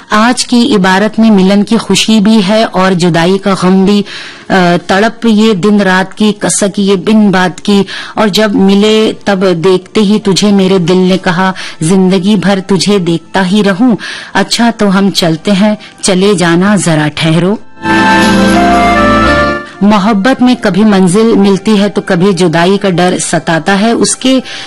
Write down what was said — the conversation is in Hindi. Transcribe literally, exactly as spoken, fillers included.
आज की इबारत में मिलन की खुशी भी है और जुदाई का गम भी। तड़प ये दिन रात की, कसक ये बिन बात की, और जब मिले तब देखते ही तुझे मेरे दिल ने कहा, जिंदगी भर तुझे देखता ही रहूं। अच्छा तो हम चलते हैं, चले जाना जरा ठहरो। मोहब्बत में कभी मंजिल मिलती है तो कभी जुदाई का डर सताता है। उसके